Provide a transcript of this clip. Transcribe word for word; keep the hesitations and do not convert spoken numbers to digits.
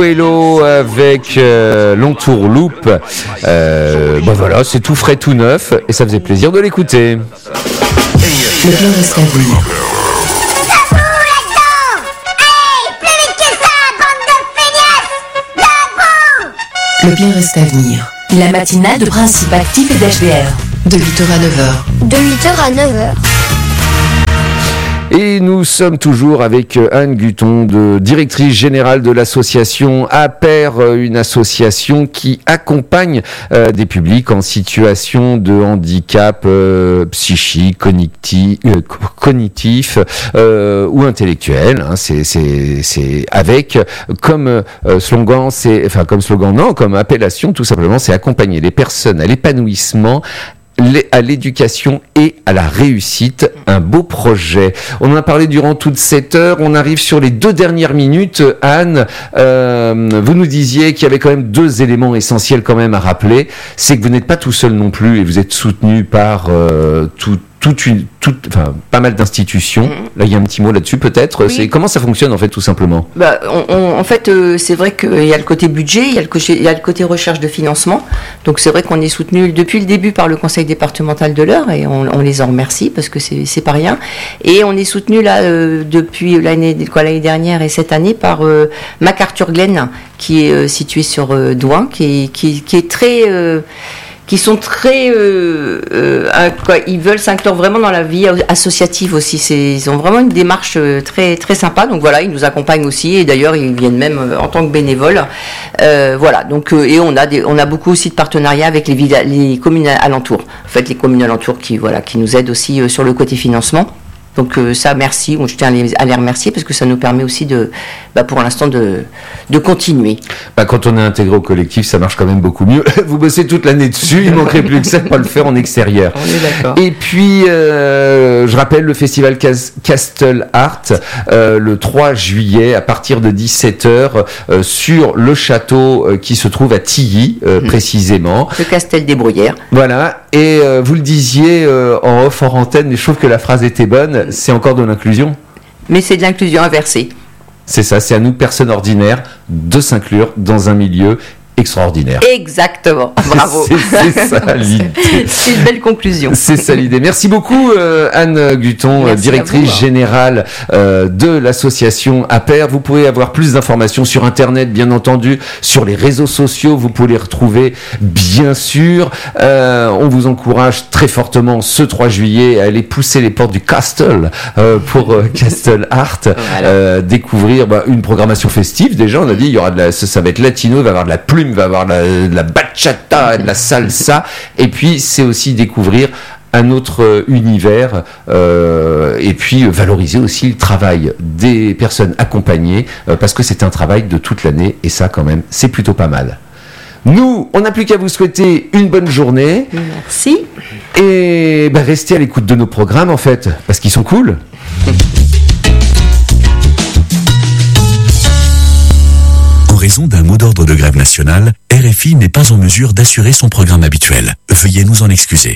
Hello avec euh, l'entourloupe. Euh, bah voilà, c'est tout frais, tout neuf, et ça faisait plaisir de l'écouter. Le bien reste à venir. Le bien reste à venir. La matinale de Principe Actif et d'H D R. De huit heures à neuf heures. De huit heures à neuf heures. Et nous sommes toujours avec Anne Guton, de, directrice générale de l'association APER, une association qui accompagne euh, des publics en situation de handicap euh, psychique, cognitif, euh, cognitif euh, ou intellectuel. Hein, c'est, c'est, c'est avec comme euh, slogan, c'est enfin comme slogan non, comme appellation tout simplement, c'est accompagner les personnes à l'épanouissement, à l'éducation et à la réussite. Un beau projet. On en a parlé durant toute cette heure. On arrive sur les deux dernières minutes. Anne, euh, vous nous disiez qu'il y avait quand même deux éléments essentiels quand même à rappeler. C'est que vous n'êtes pas tout seul non plus et vous êtes soutenu par euh, tout toute une, toute, enfin, pas mal d'institutions. Mmh. Là, il y a un petit mot là-dessus, peut-être. Oui. C'est comment ça fonctionne, en fait, tout simplement. Bah, on, on, en fait, euh, c'est vrai qu'il y a le côté budget, il y a le côté, il y a le côté recherche de financement. Donc, c'est vrai qu'on est soutenu depuis le début par le conseil départemental de l'Eure et on, on les en remercie parce que c'est, c'est pas rien. Et on est soutenu là euh, depuis l'année, quoi, l'année dernière et cette année par euh, MacArthur Glen, qui est euh, situé sur euh, Douin, qui est, qui, qui est très euh, qui sont très, euh, euh, quoi, ils veulent s'inclure vraiment dans la vie associative aussi. C'est, ils ont vraiment une démarche très très sympa. Donc voilà, ils nous accompagnent aussi et d'ailleurs ils viennent même en tant que bénévoles. Euh, voilà. Donc euh, et on a des, on a beaucoup aussi de partenariats avec les villes, les communes alentours. En fait, les communes alentours qui voilà, qui nous aident aussi euh, sur le côté financement. Donc euh, ça, merci. Bon, je tiens à les, à les remercier parce que ça nous permet aussi de, bah, pour l'instant, de, de continuer. Bah, quand on est intégré au collectif, ça marche quand même beaucoup mieux. Vous bossez toute l'année dessus, il ne manquerait plus que ça de pas le faire en extérieur. On est d'accord. Et puis, euh, je rappelle le festival Cas- Castle Art, euh, le trois juillet, à partir de dix-sept heures, euh, sur le château euh, qui se trouve à Tilly, euh, mmh. précisément. Le Castel des Bruyères. Voilà. Et euh, vous le disiez euh, en off, en antenne, mais je trouve que la phrase était bonne. C'est encore de l'inclusion. Mais c'est de l'inclusion inversée. C'est ça, c'est à nous, personnes ordinaires, de s'inclure dans un milieu extraordinaire. Exactement, bravo. c'est, c'est ça l'idée. C'est une belle conclusion. C'est ça l'idée. Merci beaucoup euh, Anne Guton, Merci directrice vous, générale euh, de l'association APER. Vous pouvez avoir plus d'informations sur Internet, bien entendu, sur les réseaux sociaux. Vous pouvez les retrouver, bien sûr. Euh, on vous encourage très fortement ce trois juillet à aller pousser les portes du Castle euh, pour euh, Castle Art, voilà. euh, découvrir bah, une programmation festive. Déjà, on a dit il y aura de la, ça, ça va être latino, il va y avoir de la plume, il va y avoir de la, de la bachata, de la salsa, et puis c'est aussi découvrir un autre euh, univers euh, et puis euh, valoriser aussi le travail des personnes accompagnées euh, parce que c'est un travail de toute l'année et ça quand même c'est plutôt pas mal. Nous, on n'a plus qu'à vous souhaiter une bonne journée. Merci. Et bah, restez à l'écoute de nos programmes en fait parce qu'ils sont cool. En raison d'un mot d'ordre de grève nationale, R F I n'est pas en mesure d'assurer son programme habituel. Veuillez nous en excuser.